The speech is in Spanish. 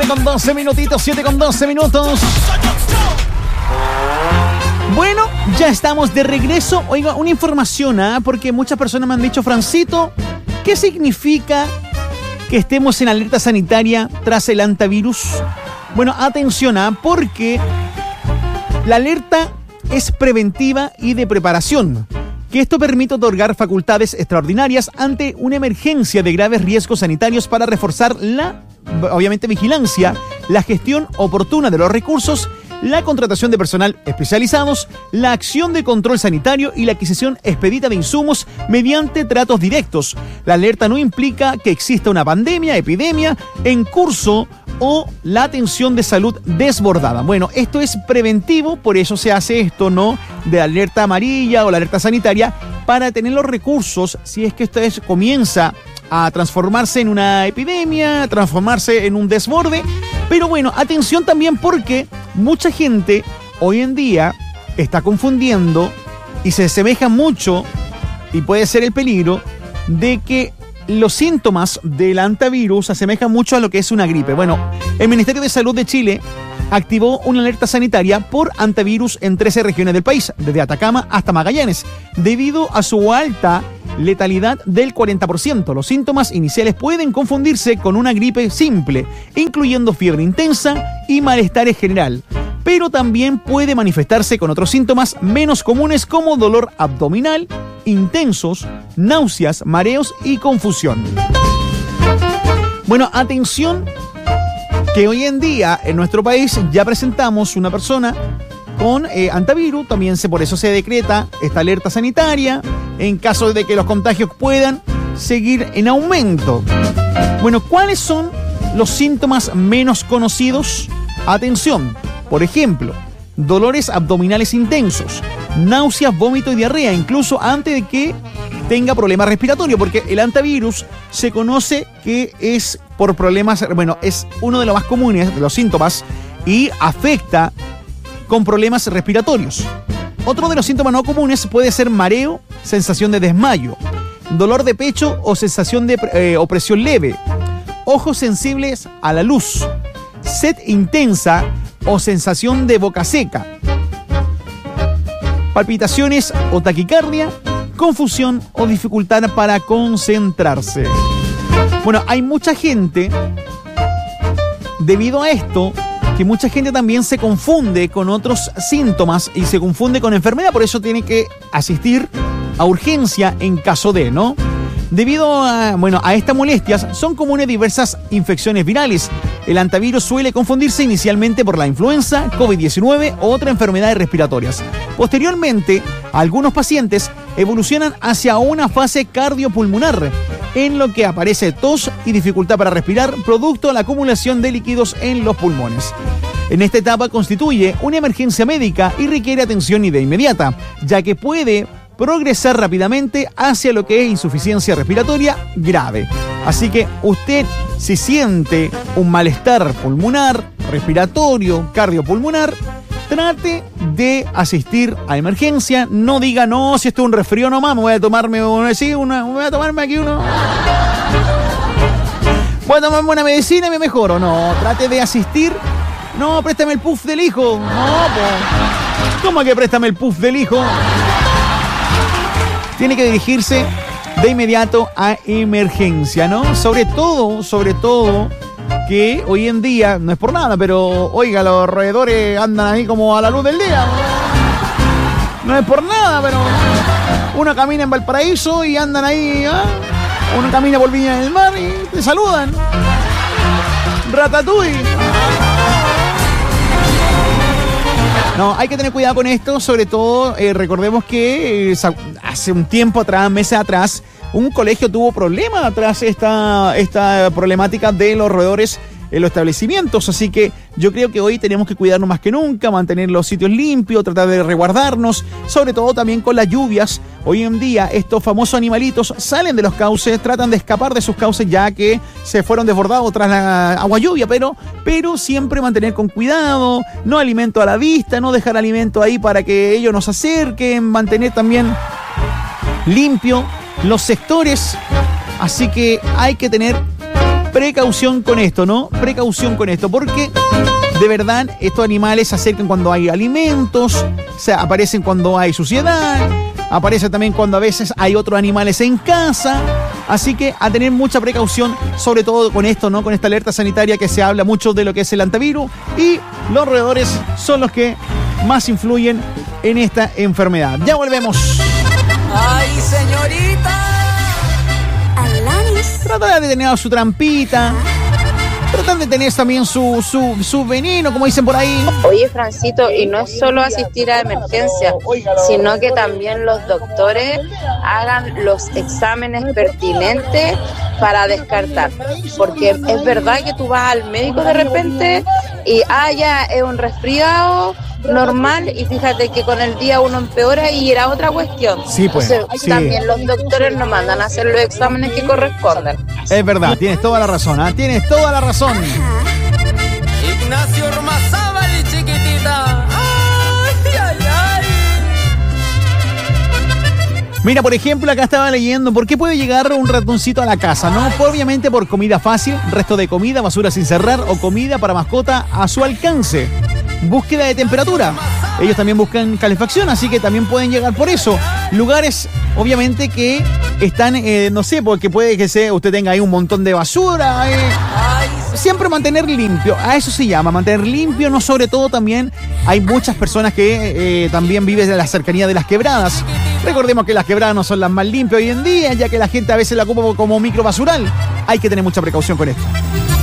con 12 minutitos, 7 con 12 minutos. Bueno, ya estamos de regreso. Oiga, una información, porque muchas personas me han dicho, Francito, ¿qué significa que estemos en alerta sanitaria tras el hantavirus? Bueno, atención, porque la alerta es preventiva y de preparación, que esto permite otorgar facultades extraordinarias ante una emergencia de graves riesgos sanitarios para reforzar la, obviamente, vigilancia, la gestión oportuna de los recursos, la contratación de personal especializados, la acción de control sanitario y la adquisición expedita de insumos mediante tratos directos. La alerta no implica que exista una pandemia, epidemia en curso o la atención de salud desbordada. Bueno, esto es preventivo, por eso se hace esto, ¿no? De alerta amarilla o la alerta sanitaria, para tener los recursos si es que esto comienza a transformarse en una epidemia, a transformarse en un desborde. Pero bueno, atención también, porque mucha gente hoy en día está confundiendo y se asemeja mucho, y puede ser el peligro, de que los síntomas del hantavirus se asemejan mucho a lo que es una gripe. Bueno, el Ministerio de Salud de Chile activó una alerta sanitaria por hantavirus en 13 regiones del país, desde Atacama hasta Magallanes, debido a su alta letalidad del 40%. Los síntomas iniciales pueden confundirse con una gripe simple, incluyendo fiebre intensa y malestar en general, pero también puede manifestarse con otros síntomas menos comunes como dolor abdominal intensos, náuseas, mareos y confusión. Bueno, atención, que hoy en día en nuestro país ya presentamos una persona con hantavirus. También por eso se decreta esta alerta sanitaria en caso de que los contagios puedan seguir en aumento. Bueno, ¿cuáles son los síntomas menos conocidos? Atención, por ejemplo, dolores abdominales intensos, náuseas, vómito y diarrea, incluso antes de que tenga problemas respiratorios, porque el hantavirus se conoce que es por problemas, bueno, es uno de los más comunes de los síntomas y afecta con problemas respiratorios. Otro de los síntomas no comunes puede ser mareo, sensación de desmayo, dolor de pecho o sensación de opresión leve, ojos sensibles a la luz, sed intensa o sensación de boca seca, palpitaciones o taquicardia, confusión o dificultad para concentrarse. Bueno, hay mucha gente, debido a esto, que mucha gente también se confunde con otros síntomas y se confunde con enfermedad, por eso tiene que asistir a urgencia en caso de, ¿no? Debido a estas molestias, son comunes diversas infecciones virales. El hantavirus suele confundirse inicialmente por la influenza, COVID-19 o otras enfermedades respiratorias. Posteriormente, algunos pacientes evolucionan hacia una fase cardiopulmonar, en lo que aparece tos y dificultad para respirar, producto de la acumulación de líquidos en los pulmones. En esta etapa constituye una emergencia médica y requiere atención de inmediata, ya que puede progresar rápidamente hacia lo que es insuficiencia respiratoria grave. Así que usted, si siente un malestar pulmonar, respiratorio, cardiopulmonar, trate de asistir a emergencia. No diga, no, si esto es un resfrío nomás, me voy a tomarme voy a tomarme aquí uno. Voy a tomarme una medicina y me mejoro. No, trate de asistir. No, préstame el puff del hijo. No, ¿cómo que préstame el puff del hijo? Tiene que dirigirse de inmediato a emergencia, ¿no? Sobre todo que hoy en día, no es por nada, pero oiga, los roedores andan ahí como a la luz del día. No es por nada, pero uno camina en Valparaíso y andan ahí, uno camina por Viña del Mar y te saludan. Ratatouille. No, hay que tener cuidado con esto, sobre todo recordemos que hace un tiempo atrás, meses atrás, un colegio tuvo problemas tras esta problemática de los roedores en los establecimientos, así que yo creo que hoy tenemos que cuidarnos más que nunca, mantener los sitios limpios, tratar de resguardarnos, sobre todo también con las lluvias. Hoy en día estos famosos animalitos salen de los cauces, tratan de escapar de sus cauces ya que se fueron desbordados tras la agua lluvia, pero siempre mantener con cuidado, no alimento a la vista, no dejar alimento ahí para que ellos nos acerquen, mantener también limpio los sectores, así que hay que tener precaución con esto, ¿no? Precaución con esto, porque de verdad estos animales se acercan cuando hay alimentos, o sea, aparecen cuando hay suciedad, aparecen también cuando a veces hay otros animales en casa. Así que a tener mucha precaución, sobre todo con esto, ¿no? Con esta alerta sanitaria que se habla mucho de lo que es el hantavirus, y los roedores son los que más influyen en esta enfermedad. Ya volvemos. ¡Ay, señorita! Alanis. Trata de tener su trampita. Tratan de tener también su veneno, como dicen por ahí. Oye, Francito, y no es solo asistir a emergencias, sino que también los doctores hagan los exámenes pertinentes para descartar. Porque es verdad que tú vas al médico de repente y ya es un resfriado normal, y fíjate que con el día uno empeora y era otra cuestión. Sí, pues. Entonces, Sí. también los doctores nos mandan a hacer los exámenes que corresponden. Es verdad, tienes toda la razón, ¿ah? Tienes toda la razón. Ignacio Ormazábal, chiquitita. ¡Ay, ay, ay! Mira, por ejemplo, acá estaba leyendo por qué puede llegar un ratoncito a la casa, ¿no? Obviamente por comida fácil, resto de comida, basura sin cerrar o comida para mascota a su alcance. Búsqueda de temperatura. Ellos también buscan calefacción, así que también pueden llegar por eso. Lugares, obviamente, que están, no sé, porque puede que usted tenga ahí un montón de basura. Siempre mantener limpio, a eso se llama, mantener limpio, no sobre todo también hay muchas personas que también viven en la cercanía de las quebradas. Recordemos que las quebradas no son las más limpias hoy en día, ya que la gente a veces la ocupa como micro basural. Hay que tener mucha precaución con esto.